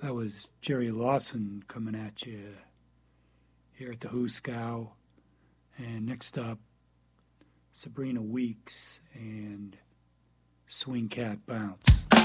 That was Jerry Lawson coming at you here at the Hooskow. And next up, Sabrina Weeks and Swing Cat Bounce.